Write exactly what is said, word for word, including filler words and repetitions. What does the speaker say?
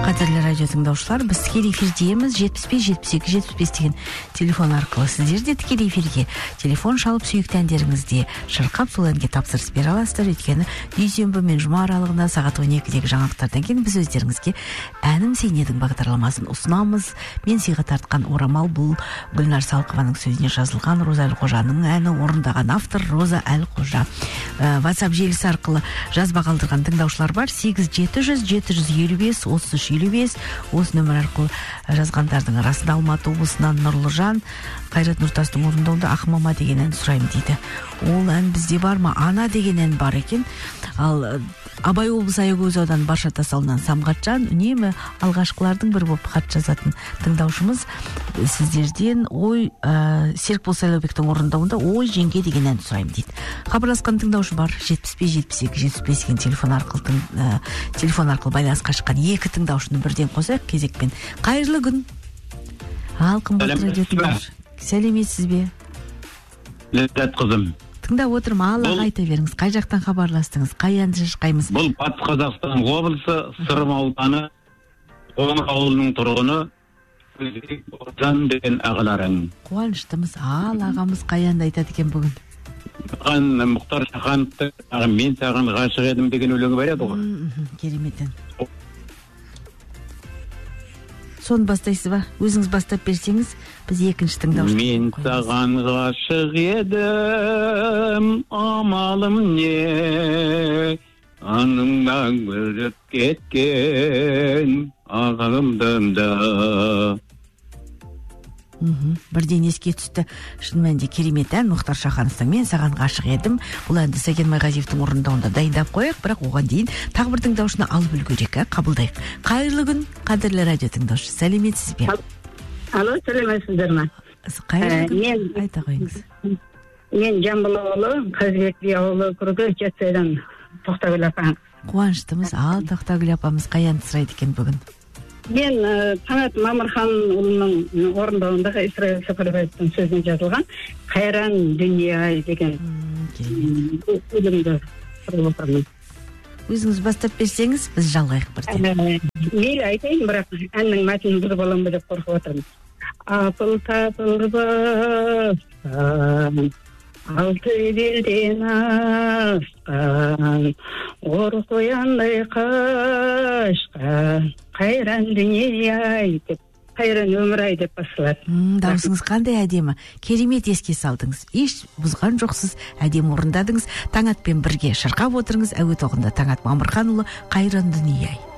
Қадірлі радио тыңдаушылар, біз тікелей эфирдеміз. жетпіс бес жетпіс екі жетпіс бес деген телефон арқылы сіздер де тікелей эфирге телефон шалып сүйікті әндеріңізде шырқап сол әнге тапсырыс бере аласыздар. Өйткені дүйсенбі мен жұма аралығында сағат он екідегі жаңалықтардан кейін біз өздеріңізге әнім сен едің бағдарламасын ұсынамыз. Мен сыйға тартқан орамал, бұл Гүлнар Салықованың сөзіне жазылған, Роза Әлқожаның әні, орындаған автор Роза Әлқожа. WhatsApp желісі арқылы жазба қалдырған тыңдаушылар бар. сегіз жеті жүз жеті жүз елу бес отыз үш елу бес. Осы нөмір арқылы жазғандардың арасында Алматы облысынан Нұрлыжан Қайрат Нұртастың орындауында Ақмама деген ән сұрайым дейді. Ол ән бізде бар ма? Ана деген ән бар екен. Ал Абай облысы Аягөз ауданы Барша Тасалынан Самғатжан үнемі алғашқылардың бірі болып хат жазатын тыңдаушымыз сіздерден ой ә, Серікбол Сайлаубектің орындауында ой жеңге деген ән сұрайым дейді. Хабарласқан тыңдаушы бар. жетпіс бес жетпіс екі жетпіс бес деген телефон арқылы ә, телефон арқылы байланысқа шыққан екі тыңдаушыны бірден қосайық кезекпен. Қайырлы күн. Ал қымбатты радио тыңдаушы. Сәлеметсіз бе? Ләззат қызым. Тыңдап отырмын, Аллаға айта беріңіз. Қай жақтан хабарластыңыз? Қай әнді шырқаймыз? Бұл Батыс Қазақстан облысы Сырым ауданы Қоңыр ауылының тұрғыны Жан деген ағаларың. Қуаныштымыз. Ал ағамыз қай әнді айтады екен бүгін? Маған Мұхтар Шахановтың мен саған ғашық едім деген өлеңі бар еді ғой. Кереметтен. Соны бастайсыз ба? Өзіңіз бастап берсеңіз, біз екінші тыңдаушы. Мен саған ғашық едім, амалым не, аныңнан көріп кеткен ағалымдым да. Бірден еске түсті. Шын мәнінде керемет ән Мұхтар Шахановтың мен саған ғашық едім. Бұл әнді Сәкен Майғазиевтің орындауында дайындап қояйық, бірақ оған дейін тағы бір тыңдаушыны алып үлгерейік, қабылдайық. Қайырлы күн, қадірлі радио тыңдаушы. Сәлеметсіз бе? Алло, сәлеметсіздер ме? Қайырлы күн, айта қойыңыз. Мен Жамбыл ауылы, Қазбек би ауылы күргі Жетсайдан Тоқтагүл апам. Қуаныштымыз. Ал Тоқтагүл апамыз қай әнді сұрайды екен бүгін? Мен Таңат Мамырхан ұлының орындауындағы Исраил Сапарбаевтың сөзіне жазылған Қайран дүние деген өлеңді сұрап отырмын. Өзіңіз бастап берсеңіз, біз жалғайық бірден. Мейлі айтайын, бірақ әннің мәтінін бұзып аламын ба деп қорқып отырмын. Апыл тапыл басқан, алты белден асқан, ор қояндай қашқан, қайран дүние-ай деп, қайран өмір-ай деп басталады. Даусыңыз қандай әдемі, керемет еске салдыңыз. Еш бұзған жоқсыз, әдемі орындадыңыз. Таңатпен бірге шырқап отырыңыз. Әуе тоғында Таңат Мамырханұлы, қайран дүние-ай.